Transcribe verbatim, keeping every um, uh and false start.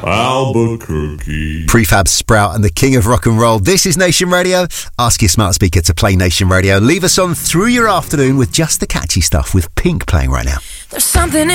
Albuquerque. Prefab Sprout and the king of rock and roll. This is Nation Radio. Ask your smart speaker to play Nation Radio. Leave us on through your afternoon with just the catchy stuff with Pink playing right now. There's something